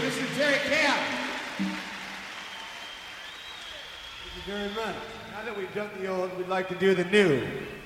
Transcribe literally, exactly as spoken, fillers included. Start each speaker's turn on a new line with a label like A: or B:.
A: Mister Terry Camp.
B: Thank you very much. Now that we've done the old, we'd like to do the new.